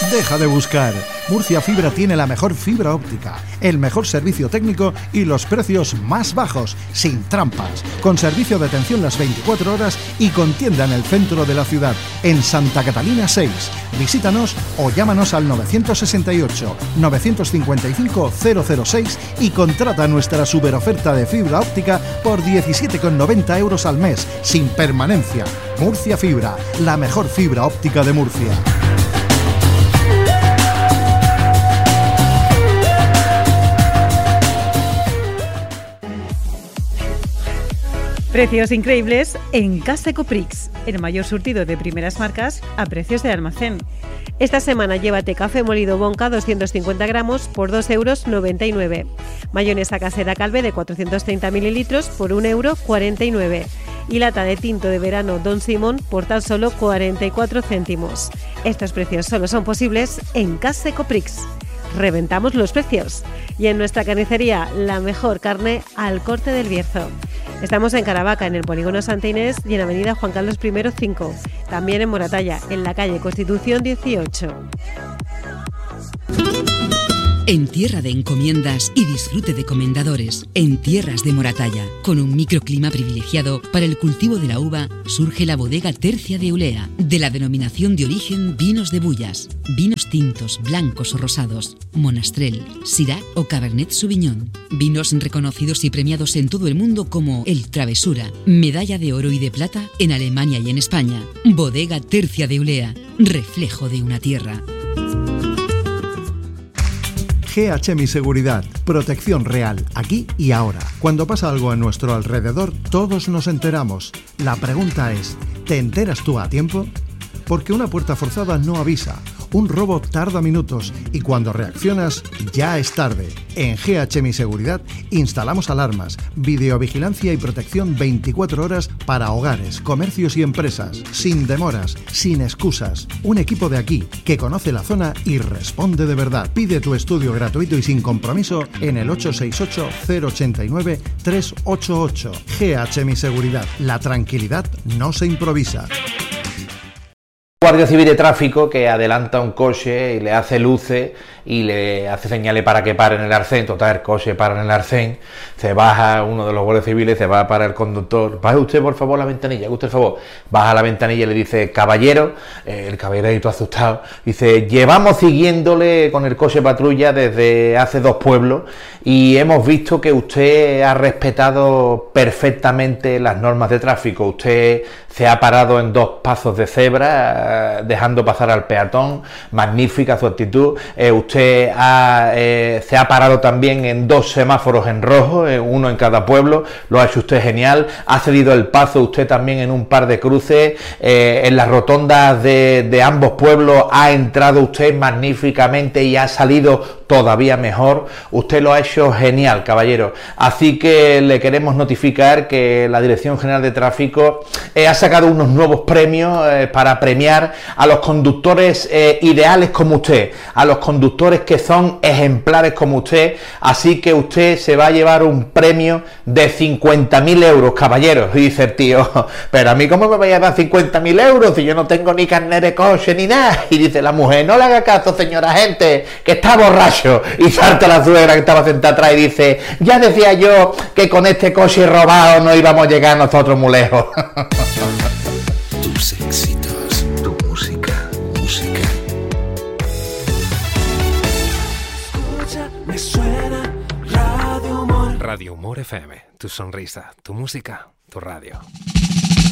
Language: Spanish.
Deja de buscar. Murcia Fibra tiene la mejor fibra óptica, el mejor servicio técnico y los precios más bajos, sin trampas, con servicio de atención las 24 horas y con tienda en el centro de la ciudad, en Santa Catalina 6. Visítanos o llámanos al 968 955 006 y contrata nuestra superoferta de fibra óptica por 17,90 euros al mes, sin permanencia. Murcia Fibra, la mejor fibra óptica de Murcia. Precios increíbles en Casa Ecoprix, el mayor surtido de primeras marcas a precios de almacén. Esta semana llévate café molido Bonca 250 gramos por 2,99 €. Mayonesa casera Calvé de 430 mililitros por 1,49 €. Y lata de tinto de verano Don Simón por tan solo 44 céntimos. Estos precios solo son posibles en Casa Ecoprix. Reventamos los precios. Y en nuestra carnicería, la mejor carne al corte del Bierzo. Estamos en Caravaca, en el Polígono Santa Inés y en Avenida Juan Carlos I 5. También en Moratalla, en la calle Constitución 18. En tierra de encomiendas y disfrute de comendadores, en tierras de Moratalla, con un microclima privilegiado para el cultivo de la uva, surge la bodega Tercia de Eulea, de la denominación de origen Vinos de Bullas, vinos tintos, blancos o rosados, Monastrell, Syrah o Cabernet Sauvignon, vinos reconocidos y premiados en todo el mundo como el Travesura, medalla de oro y de plata en Alemania y en España. Bodega Tercia de Eulea, reflejo de una tierra. GH Mi Seguridad, protección real, aquí y ahora. Cuando pasa algo a nuestro alrededor, todos nos enteramos. La pregunta es, ¿te enteras tú a tiempo? Porque una puerta forzada no avisa, un robo tarda minutos y cuando reaccionas ya es tarde. En GH Mi Seguridad instalamos alarmas, videovigilancia y protección 24 horas para hogares, comercios y empresas, sin demoras, sin excusas. Un equipo de aquí que conoce la zona y responde de verdad. Pide tu estudio gratuito y sin compromiso en el 868-089-388. GH Mi Seguridad. La tranquilidad no se improvisa. Guardia Civil de Tráfico que adelanta un coche y le hace luces y le hace señales para que pare en el arcén. Total, el coche para en el arcén, se baja uno de los guardias civiles, se va para el conductor, baje usted por favor la ventanilla, haga usted el favor, baja la ventanilla y le dice, caballero, el caballerito asustado, dice, llevamos siguiéndole con el coche patrulla desde hace 2 pueblos y hemos visto que usted ha respetado perfectamente las normas de tráfico, usted se ha parado en 2 pasos de cebra, dejando pasar al peatón, magnífica su actitud, usted se ha parado también en 2 semáforos en rojo, uno en cada pueblo, lo ha hecho usted genial, ha cedido el paso usted también en un par de cruces, en las rotondas de ambos pueblos ha entrado usted magníficamente y ha salido todavía mejor, usted lo ha hecho genial, caballero, así que le queremos notificar que la Dirección General de Tráfico ha sacado unos nuevos premios para premiar a los conductores ideales como usted, a los conductores que son ejemplares como usted, así que usted se va a llevar un premio de 50.000 euros, caballero. Y dice el tío, pero a mí ¿cómo me voy a dar 50.000 euros si yo no tengo ni carnet de coche ni nada? Y dice la mujer, no le haga caso, señora gente, que está borracho. Y salta la suegra que estaba sentada atrás y dice, ya decía yo que con este coche robado no íbamos a llegar nosotros muy lejos. Tus éxitos, tu música. Escucha, me suena Radio Humor. Radio Humor FM, tu sonrisa, tu música, tu radio.